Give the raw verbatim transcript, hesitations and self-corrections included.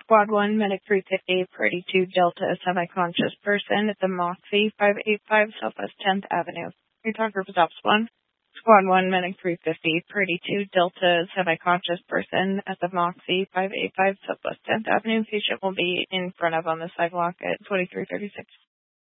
Squad one, Medic three fifty, Priority two, Delta, semi-conscious person at the Moxie, five eighty-five Southwest tenth Avenue. Utah Group is Ops one. Squad one, Medic three fifty, Priority two, Delta, semi-conscious person at the Moxie, five eighty-five Southwest tenth Avenue. Patient will be in front of on the sidewalk at twenty-three thirty-six.